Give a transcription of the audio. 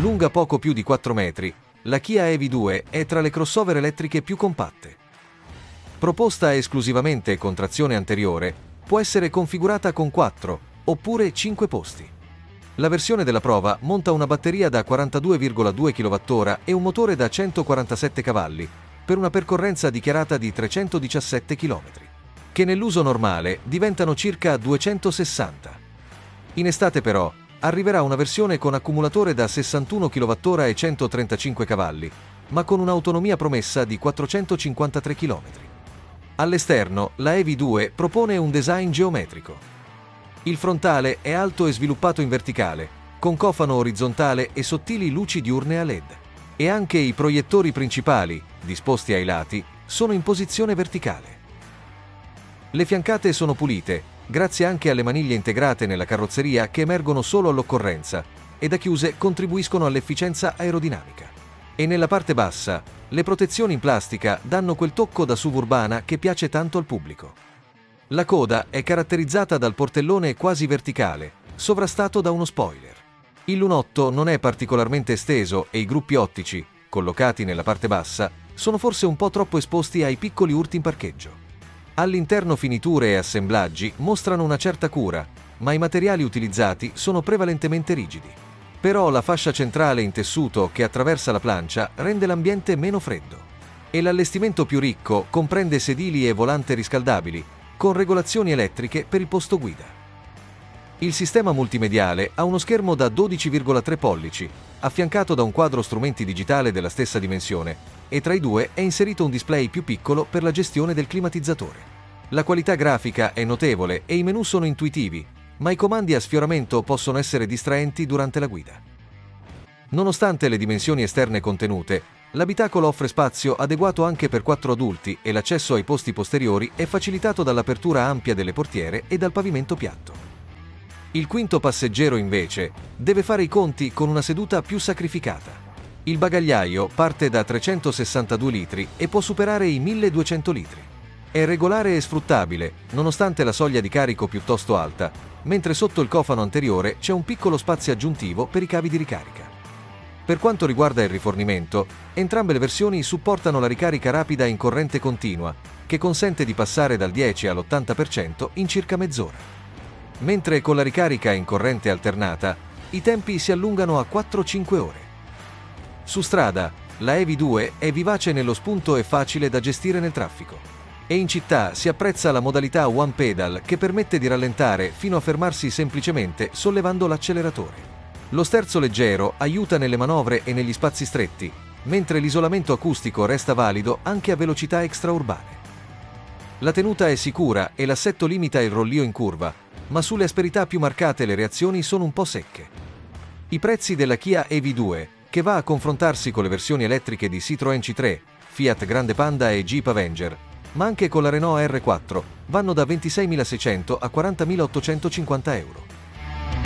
Lunga poco più di 4 metri, la Kia EV2 è tra le crossover elettriche più compatte. Proposta esclusivamente con trazione anteriore, può essere configurata con 4 oppure 5 posti. La versione della prova monta una batteria da 42,2 kWh e un motore da 147 cavalli, per una percorrenza dichiarata di 317 km, che nell'uso normale diventano circa 260. In estate però arriverà una versione con accumulatore da 61 kWh e 135 cavalli, ma con un'autonomia promessa di 453 km. All'esterno, la EV2 propone un design geometrico. Il frontale è alto e sviluppato in verticale, con cofano orizzontale e sottili luci diurne a LED. E anche i proiettori principali, disposti ai lati, sono in posizione verticale. Le fiancate sono pulite, grazie anche alle maniglie integrate nella carrozzeria che emergono solo all'occorrenza e da chiuse contribuiscono all'efficienza aerodinamica. E nella parte bassa, le protezioni in plastica danno quel tocco da suburbana che piace tanto al pubblico. La coda è caratterizzata dal portellone quasi verticale, sovrastato da uno spoiler. Il lunotto non è particolarmente esteso e i gruppi ottici, collocati nella parte bassa, sono forse un po' troppo esposti ai piccoli urti in parcheggio. All'interno finiture e assemblaggi mostrano una certa cura, ma i materiali utilizzati sono prevalentemente rigidi. Però la fascia centrale in tessuto che attraversa la plancia rende l'ambiente meno freddo. E l'allestimento più ricco comprende sedili e volante riscaldabili, con regolazioni elettriche per il posto guida. Il sistema multimediale ha uno schermo da 12,3 pollici, affiancato da un quadro strumenti digitale della stessa dimensione, e tra i due è inserito un display più piccolo per la gestione del climatizzatore. La qualità grafica è notevole e i menu sono intuitivi, ma i comandi a sfioramento possono essere distraenti durante la guida. Nonostante le dimensioni esterne contenute, l'abitacolo offre spazio adeguato anche per 4 adulti e l'accesso ai posti posteriori è facilitato dall'apertura ampia delle portiere e dal pavimento piatto. Il quinto passeggero, invece, deve fare i conti con una seduta più sacrificata. Il bagagliaio parte da 362 litri e può superare i 1200 litri. È regolare e sfruttabile, nonostante la soglia di carico piuttosto alta, mentre sotto il cofano anteriore c'è un piccolo spazio aggiuntivo per i cavi di ricarica. Per quanto riguarda il rifornimento, entrambe le versioni supportano la ricarica rapida in corrente continua, che consente di passare dal 10 all'80% in circa mezz'ora. Mentre con la ricarica in corrente alternata, i tempi si allungano a 4-5 ore. Su strada, la EV2 è vivace nello spunto e facile da gestire nel traffico. E in città si apprezza la modalità One Pedal che permette di rallentare fino a fermarsi semplicemente sollevando l'acceleratore. Lo sterzo leggero aiuta nelle manovre e negli spazi stretti, mentre l'isolamento acustico resta valido anche a velocità extraurbane. La tenuta è sicura e l'assetto limita il rollio in curva, ma sulle asperità più marcate le reazioni sono un po' secche. I prezzi della Kia EV2, che va a confrontarsi con le versioni elettriche di Citroën C3, Fiat Grande Panda e Jeep Avenger, ma anche con la Renault R4, vanno da 26.600 a 40.850 euro.